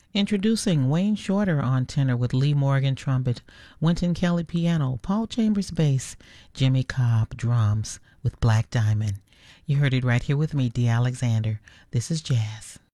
Introducing Wayne Shorter on tenor with Lee Morgan trumpet, Wynton Kelly piano, Paul Chambers bass, Jimmy Cobb drums with Black Diamond. You heard it right here with me, Dee Alexander. This is jazz.